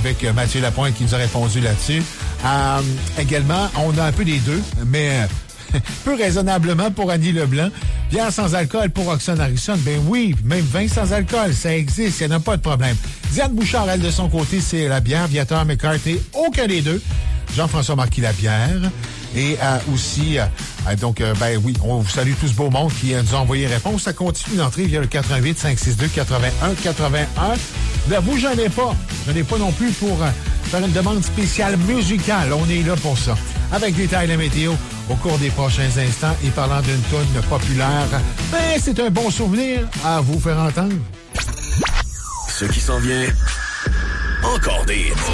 avec Mathieu Lapointe qui nous a répondu là-dessus. Également, on a un peu des deux, mais peu raisonnablement pour Annie Leblanc. Bière sans alcool pour Roxane Harrison. Ben oui, même vin sans alcool, ça existe, il n'y en a pas de problème. Diane Bouchard, elle, de son côté, c'est la bière. Viateur McCarthy, aucun des deux. Jean-François Marquis, la bière. Et aussi, ben oui, on vous salue tout ce beau monde qui nous a envoyé réponse. Ça continue d'entrer via le 88 562 81 81. Ne vous gênez pas. Je n'ai pas non plus pour faire une demande spéciale musicale. On est là pour ça. Avec détails la météo au cours des prochains instants et parlant d'une toune populaire, ben c'est un bon souvenir à vous faire entendre. Ce qui s'en vient, encore des hits.